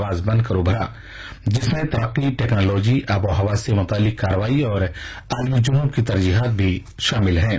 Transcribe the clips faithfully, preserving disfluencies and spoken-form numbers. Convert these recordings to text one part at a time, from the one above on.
आवाज बनकर उभरा, जिसमें तरक्की, टेक्नोलॉजी, आबो हवा से मुतालिक कार्रवाई और आलमी जुनूब की तरजीहात भी शामिल हैं।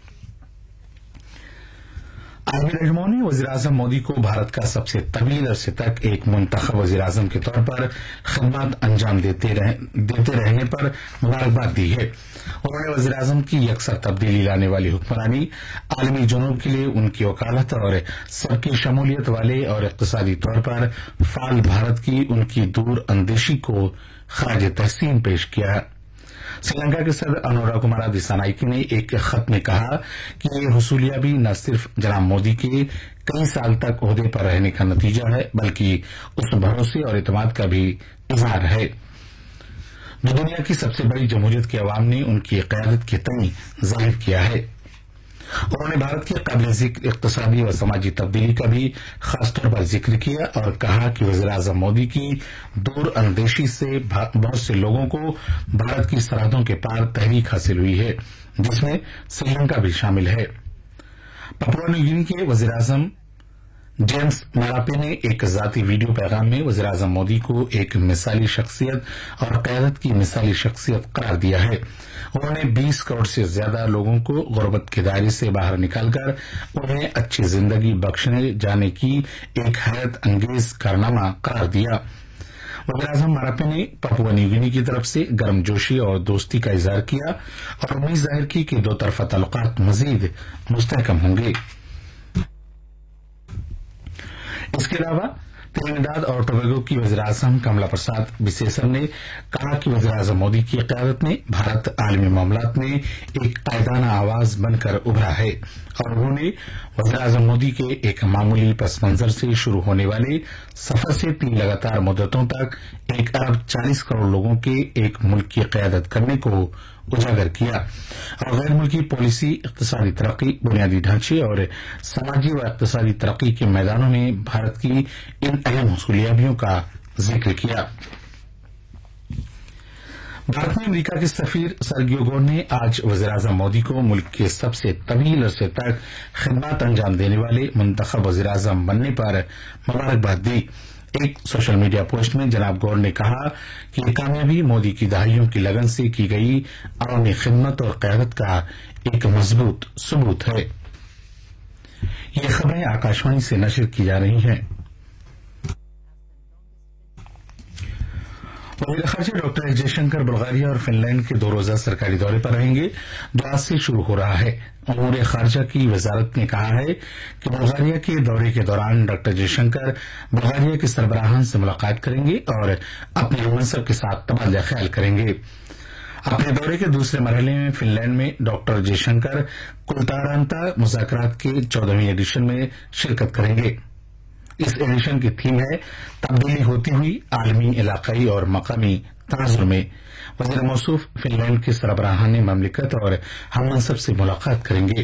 आलमी रहनुमाओं ने वज़ीर-ए-आज़म मोदी को भारत का सबसे तवील अरसे तक एक मुंतखब वज़ीर-ए-आज़म के तौर पर खिदमत अंजाम देते, रह, देते रहने पर मुबारकबाद दी है। उन्होंने वज़ीर-ए-आज़म की यकसर तब्दीली लाने वाली हुक्मरानी, आलमी जुनूब के लिए उनकी वकालत और सबकी शमूलियत वाले और इक़्तिसादी तौर पर फाल भारत की उनकी दूर अंदेशी को खराज तहसीन पेश किया। श्रीलंका के सदर अनुरा कुमारा दिसानाइके ने एक खत में कहा कि ये हुसूलियाबी न सिर्फ जनाब मोदी के कई साल तक ओहदे पर रहने का नतीजा है, बल्कि उस भरोसे और इत्मीनान का भी इजहार है जो दुनिया की सबसे बड़ी जमहूरियत के अवाम ने उनकी क़यादत के तई जाहिर किया है। उन्होंने भारत की काबिल ज़िक्र इक़्तिसादी व समाजी तब्दीली का भी खासतौर पर जिक्र किया और कहा कि वज़ीर-ए-आज़म मोदी की दूर अंदेशी से बहुत से लोगों को भारत की सरहदों के पार तहरीक हासिल हुई है, जिसमें श्रीलंका भी शामिल है। पपुआ न्यू गिनी के वज़ीर-ए-आज़म जेम्स मारापे ने एक जाती वीडियो पैगाम में वज़ीर-ए-आज़म मोदी को एक मिसाली शख्सियत और क़यादत की मिसाली शख्सियत करार दिया है। उन्होंने बीस करोड़ से ज्यादा लोगों को गुर्बत के दायरे से बाहर निकालकर उन्हें अच्छी जिंदगी बख्शने जाने की एक हैरत अंगेज कारनामा करार दिया। वज़ीर-ए-आज़म मारापे ने पपुआ न्यू गिनी की तरफ से गर्मजोशी और दोस्ती का इजहार किया और उम्मीद जाहिर की कि दो तरफा ताल्लुकात मजीद मुस्तहकम होंगे। इसके अलावा त्रिनिदाद और टोबैगो की वज़ीर-ए-आज़म कमला प्रसाद बिसेसर ने कहा कि वज़ीर-ए-आज़म मोदी की क़यादत में भारत आलमी मामलात में एक कायदाना आवाज बनकर उभरा है और उन्होंने वज़ीर-ए-आज़म मोदी के एक मामूली पस मंजर से शुरू होने वाले सफर से तीन लगातार मुद्दतों तक एक अरब चालीस करोड़ लोगों के एक मुल्क की क़यादत करने को उजागर किया और गैर मुल्की पॉलिसी, इक़्तिसादी तरक्की, बुनियादी ढांचे और समाजी व इक़्तिसादी तरक्की के मैदानों में भारत की इन अहम हुसूलियाबियों का जिक्र किया। भारत में अमरीका के सफीर सर्गियो गोर ने आज वज़ीर-ए-आज़म मोदी को मुल्क के सबसे तवील अरसे तक खिदमत अंजाम देने वाले मुंतखब वज़ीर-ए-आज़म बनने पर मुबारकबाद दी। एक सोशल मीडिया पोस्ट में जनाब गौर ने कहा कि ये कामयाबी मोदी की दहाइयों की लगन से की गई अवामी खिदमत और क़यादत का एक मजबूत सबूत है। ये खबरें आकाशवाणी से नशर की जा रही हैं। वज़ीर ख़ारजा डॉक्टर एस जयशंकर बुल्गारिया और फिनलैंड के दो रोजा सरकारी दौरे पर रहेंगे जो आज से शुरू हो रहा है। अमूर ख़ारजा की वजारत ने कहा है कि बुल्गारिया के दौरे के दौरान डॉक्टर जयशंकर बुल्गारिया के सरबराहान से मुलाकात करेंगे और अपने हमनसब के साथ तबादला ख्याल करेंगे। अपने दौरे के दूसरे मरहले में फिनलैंड में डॉक्टर जयशंकर कुलतारांता मुज़ाकरात के चौदहवीं एडिशन में शिरकत करेंगे। इस एडिशन की थीम है तब्दीली होती हुई आलमी, इलाकाई और मकामी तनाजुर में। वज़ीर मौसूफ फिनलैंड के सरबराहान ममलिकत और हममनसब से मुलाकात करेंगे।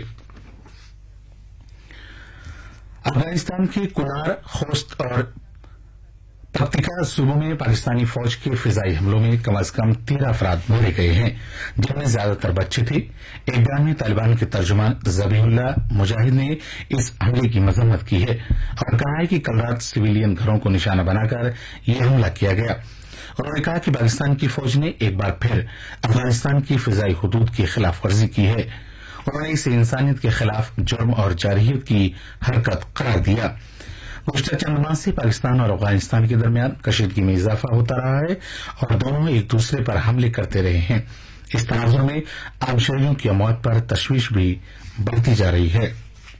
अफगानिस्तान के कुनार, खोस्त और पख्तिका सूबों में पाकिस्तानी फौज के फिजाई हमलों में कम अज कम तेरह अफराद मारे गए हैं, जिनमें ज्यादातर बच्चे थे। एक बयान में तालिबान के तर्जुमान ज़बीहुल्लाह मुजाहिद ने इस हमले की मजम्मत की है और कहा है कि कल रात सिविलियन घरों को निशाना बनाकर यह हमला किया गया। उन्होंने कहा कि पाकिस्तान की फौज ने एक बार फिर अफगानिस्तान की फिजाई हुदूद की खिलाफ वर्जी की है। उन्होंने इसे इंसानियत के खिलाफ जुर्म और जारहियत की हरकत करार दिया। गुज़श्ता चंद माह से पाकिस्तान और अफगानिस्तान के दरमियान कशीदगी में इजाफा होता रहा है और दोनों एक दूसरे पर हमले करते रहे हैं। इस तनाजुर में आम शहरियों की मौत पर तशवीश भी बढ़ती जा रही है।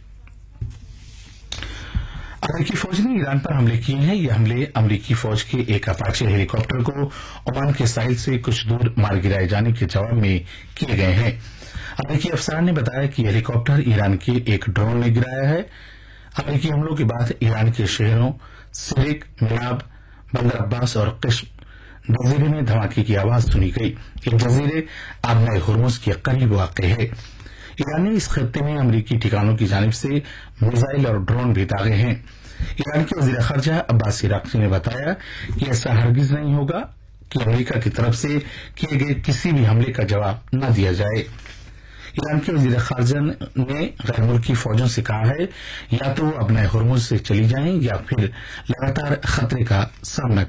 अमेरिकी फौज ने ईरान पर हमले किए हैं। ये हमले अमेरिकी फौज के एक अपाचे हेलीकॉप्टर को ओमान के साहिल से कुछ दूर मार गिराए जाने के जवाब में किए गए हैं। अमेरिकी अफसरान ने बताया कि हेलीकॉप्टर ईरान के एक ड्रोन ने गिराया है। अमेरिकी हमलों के बाद ईरान के शहरों सिरिक, मिनाब, बंदर अब्बास और किश्म जजीरे में धमाके की आवाज सुनी गई। ये जजीरे आबनाए हुर्मुज के करीब वाक़ है। ईरान ने इस खत्ते में अमेरिकी ठिकानों की जानिब से मिसाइल और ड्रोन भी दागे हैं। ईरान के वज़ीर ख़ारजा अब्बास इराक़ी ने बताया कि ऐसा हरगिज नहीं होगा कि अमेरिका की तरफ से किए गए किसी भी हमले का जवाब न दिया जाए। ईरान के वज़ीर ख़ारजा ने गैर मुल्की फौजों से कहा है या तो वो अपने हुर्मुज से चली जाएं या फिर लगातार खतरे का सामना